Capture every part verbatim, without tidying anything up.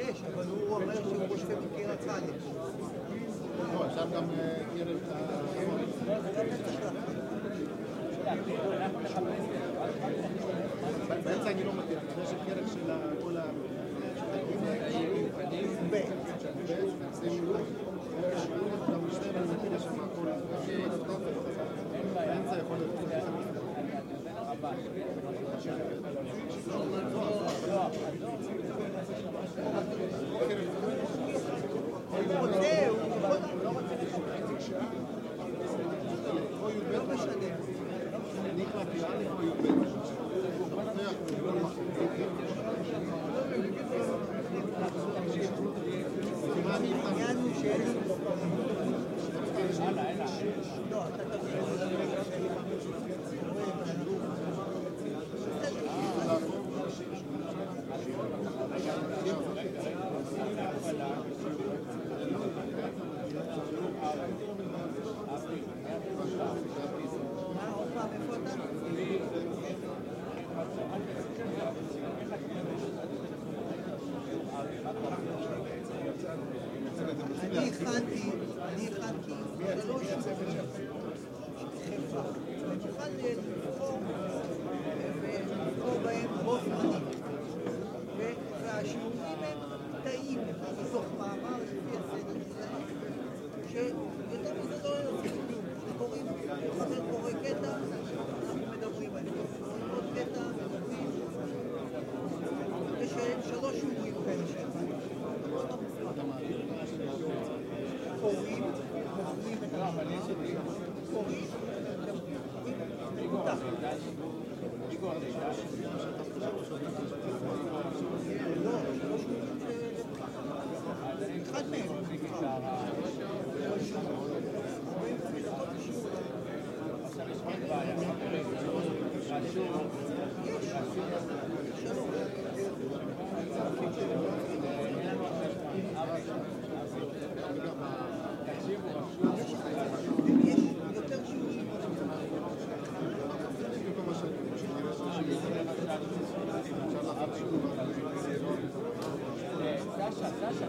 יש, אבל הוא אומר שהוא רוצה מקיר הצליה. לא, עכשיו גם ערב את ה... באמצע אני לא מכיר, אני יודע שפרק של כל ה... ב' גם משתיים אני מכיר שם הכל באמצע יכול להיות לא משנה אני החלטתי א' או י"ב העניין הוא שיש לא, אתה תבין מה עוד פעם איפה אתה? אני הכנתי, אני הכנתי שלוש חיפה. אני מוכן לבחור ולבחור בהם בו זמנים. והשיעורים הם תאים בתוך מאמר לפי הסדר שלהם, שיותר מזה לא יוצאים כלום. קוראים, חבר קורא קטע, אנחנו מדברים עליו. קוראים עוד קטע, מדברים. יש שלוש שיעורים כאלה שלנו. קוראים, מוכרים את המאמר, קוראים, מדברים, מותח. לא, שלוש שיעורים אחד מהם. יש יותר שיעורים. סשה, סשה.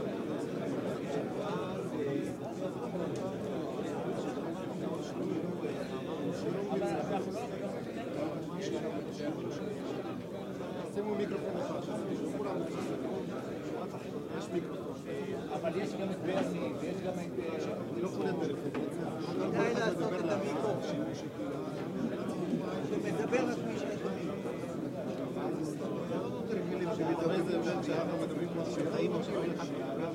שימו מיקרופון אחד, יש מיקרופון. אבל יש גם את ברני, ויש גם את... אני לא קורא טלפון. כדאי לעשות את המיקרופון. שמדבר רק מי שיש במיקרופון. הרי זה הבן שאנחנו מדברים פה שחיים או שחיים אחד בעולם.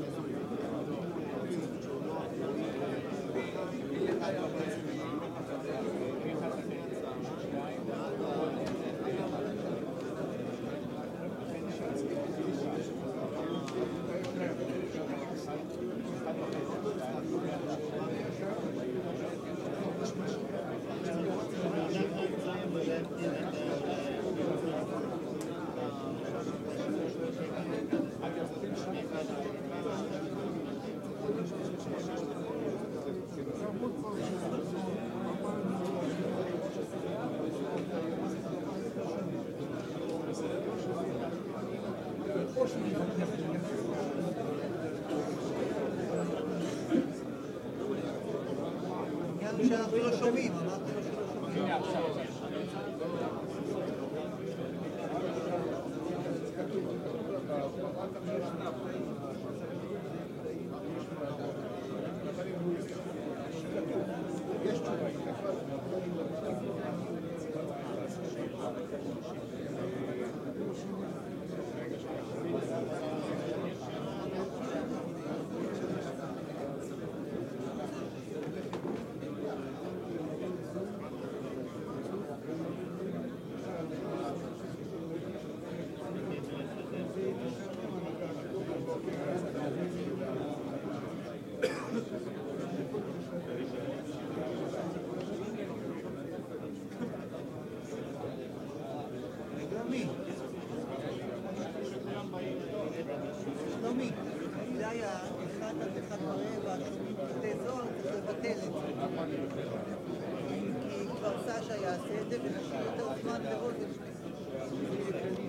שאנחנו לא שומעים, אמרתי לו שלא שומעים. הנה עכשיו. יש תשובה. שלומי, זה היה אחד עד אחד ורבע, שומעים בתי זוהר, צריך לבטל את זה. כי כבר סשה יעשה את זה, ונשאיר יותר זמן לראות את זה.